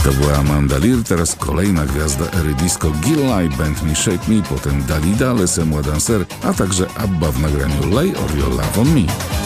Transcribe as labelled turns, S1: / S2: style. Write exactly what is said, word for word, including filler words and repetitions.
S1: To była Amanda Lear, teraz kolejna gwiazda ery disco Gilla i Band Me Shape Me, potem Dalida, Laissez-moi danser, a także Abba w nagraniu Lay or Your Love on Me.